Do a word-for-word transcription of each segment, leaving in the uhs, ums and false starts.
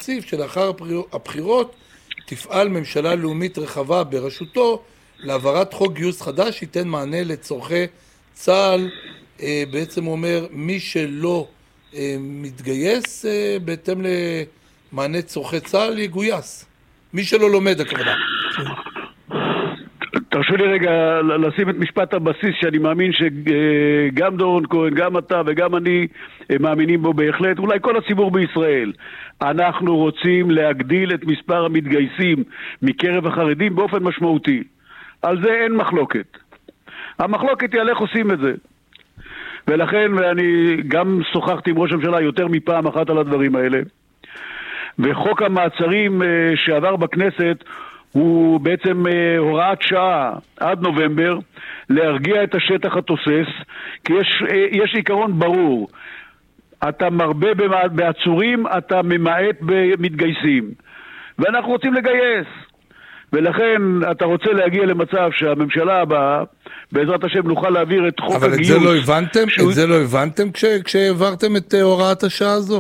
מוסיף שלאחר הבחירות תפעל ממשלה לאומית רחבה בראשותו להעברת חוק גיוס חדש ייתן מענה לצורכי צה"ל. בעצם אומר מי שלא מתגייס בהתאם למענה צורכי צה"ל יגויס, מי שלא לומד הכוונה. תרשו לי רגע לשים את משפט הבסיס שאני מאמין שגם דורון כהן, גם אתה וגם אני מאמינים בו בהחלט, אולי כל הציבור בישראל. אנחנו רוצים להגדיל את מספר המתגייסים מקרב החרדים באופן משמעותי. על זה אין מחלוקת. המחלוקת היא על איך עושים את זה. ולכן, ואני גם שוחחתי עם ראש הממשלה יותר מפעם אחת על הדברים האלה, וחוק המעצרים שעבר בכנסת הוא בעצם הוראת שעה עד נובמבר להרגיע את השטח התוסס, כי יש, יש עיקרון ברור, אתה מרבה בעצורים, אתה ממעט במתגייסים, ואנחנו רוצים לגייס, ולכן אתה רוצה להגיע למצב שהממשלה הבאה, בעזרת השם נוכל להעביר את חוק הגיוס. אבל את זה לא הבנתם? שהוא... את זה לא הבנתם כש... כשהעברתם את הוראת השעה הזו?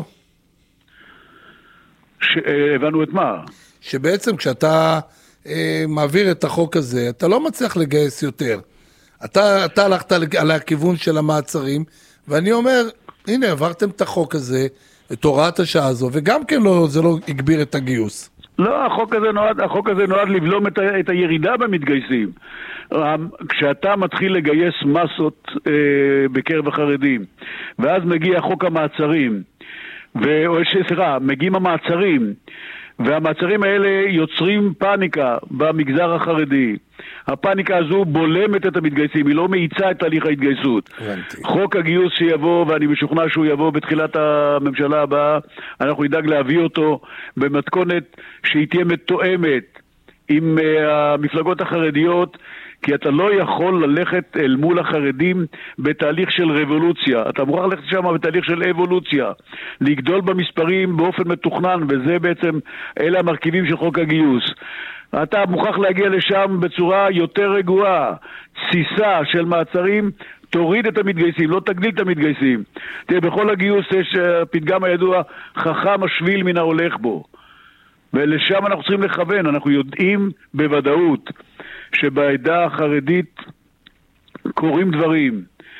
הבנו את מה? שבעצם כשאתה אה, מעביר את החוק הזה, אתה לא מצליח לגייס יותר. אתה, אתה הלכת על הכיוון של המעצרים, ואני אומר, הנה, עברתם את החוק הזה, את הוראת השעה הזו, וגם כן לא, זה לא הגביר את הגיוס. לא, החוק הזה נועד, החוק הזה נועד לבלום את, ה, את הירידה במתגייסים. כשאתה מתחיל לגייס מסות אה, בקרב החרדים, ואז מגיע חוק המעצרים, וסליחה, מגיעים המעצרים, והמעצרים האלה יוצרים פאניקה במגזר החרדי. הפאניקה הזו בולמת את המתגייסים, היא לא מאיצה את תהליך ההתגייסות. חוק הגיוס שיבוא, ואני משוכנע שהוא יבוא בתחילת הממשלה הבאה, אנחנו נדאג להביא אותו במתכונת שהיא תהיה מתואמת עם המפלגות החרדיות, כי אתה לא יכול ללכת אל מול החרדים בתהליך של רבולוציה. אתה מוכרח ללכת שם בתהליך של אבולוציה. לגדול במספרים באופן מתוכנן, וזה בעצם, אלה המרכיבים של חוק הגיוס. אתה מוכרח להגיע לשם בצורה יותר רגועה. תסיסה של מעצרים תוריד את המתגייסים, לא תגדיל את המתגייסים. תראה, בכל הגיוס יש פתגם הידוע, חכם השביל מן ההולך בו. ולשם אנחנו צריכים לכוון. אנחנו יודעים בוודאות שבעדה החרדית קורים דברים.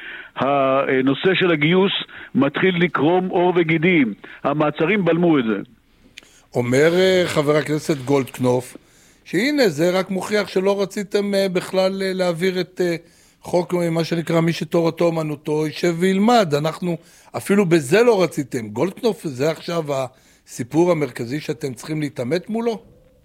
הנושא של הגיוס מתחיל לקרום עור וגידים. המעצרים בלמו את זה. אומר חבר הכנסת גולדקנופ, שהנה זה רק מוכיח שלא רציתם בכלל להעביר את חוק מה שנקרא מי שתורתו אומנותו יישב וילמד. אנחנו אפילו בזה לא רציתם. גולדקנופ, זה עכשיו הסיפור המרכזי שאתם צריכים להתאמת מולו?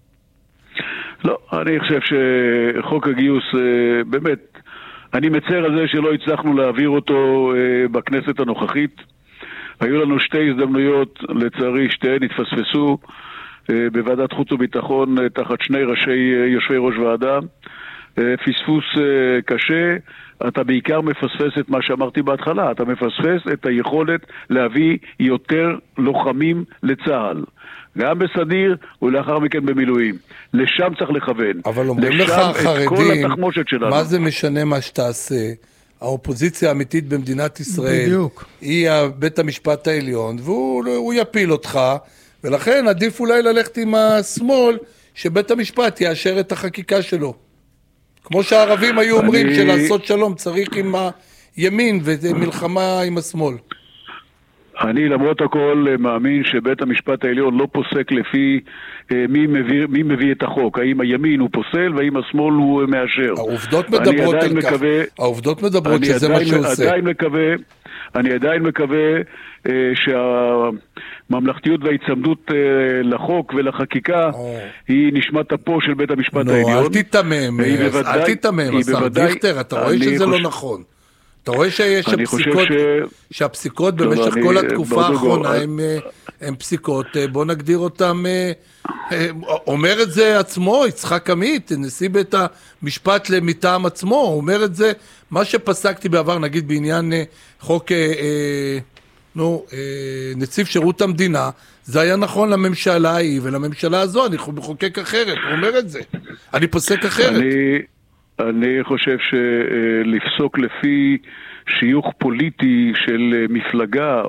לא, אני חושב שחוק הגיוס, באמת, אני מצר על זה שלא הצלחנו להעביר אותו בכנסת הנוכחית. היו לנו שתי הזדמנויות, לצערי שתיהן התפספסו בוועדת חוץ וביטחון תחת שני ראשי יושבי ראש ועדה. פספוס קשה, אתה בעיקר מפספס את מה שאמרתי בהתחלה, אתה מפספס את היכולת להביא יותר לוחמים לצה"ל. גם בסדיר ולאחר מכן במילואים. לשם צריך לכוון. אבל אומרים לך החרדים, מה זה משנה מה שתעשה? האופוזיציה האמיתית במדינת ישראל, בדיוק. היא בית המשפט העליון, והוא יפיל אותך, ולכן עדיף אולי ללכת עם השמאל, שבית המשפט יאשר את החקיקה שלו. כמו שהערבים היו אומרים אני... שלעשות שלום צריך עם הימין ומלחמה עם השמאל. אני למרות הכל מאמין שבית המשפט העליון לא פוסק לפי אה, מי, מביא, מי מביא את החוק. האם הימין הוא פוסל והאם השמאל הוא מאשר. העובדות מדברות על מקווה, כך. העובדות מדברות שזה עדיין, מה שעושה. עדיין מקווה, אני עדיין מקווה אה, שהממלכתיות וההצמדות אה, לחוק ולחקיקה או. היא נשמת אפו של בית המשפט לא, העליון. אל תיתמם, בוודאי, אל תיתמם, השר דיכטר, אתה רואה שזה חושב... לא נכון. אתה רואה שיש הפסיקות, ש... שהפסיקות במשך כל התקופה האחרונה הם, הם פסיקות, בוא נגדיר אותם, אומר את זה עצמו, יצחק עמית, נשיא בית המשפט למטעם עצמו, אומר את זה, מה שפסקתי בעבר, נגיד בעניין חוק, נו, נציב שירות המדינה, זה היה נכון לממשלה ההיא ולממשלה הזו, אני מחוקק אחרת, הוא אומר את זה, אני פוסק אחרת. אני... אני חושב שלפסוק לפי שיוך פוליטי של מפלגה